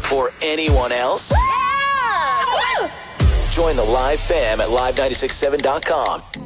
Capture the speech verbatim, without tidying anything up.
before anyone else? Yeah! Join the Live fam at live nine six seven dot com.